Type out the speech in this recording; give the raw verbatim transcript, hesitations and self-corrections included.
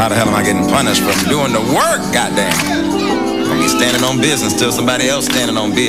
How the hell am I getting punished from doing the work, goddamn? I'm be standing on business till somebody else standing on business.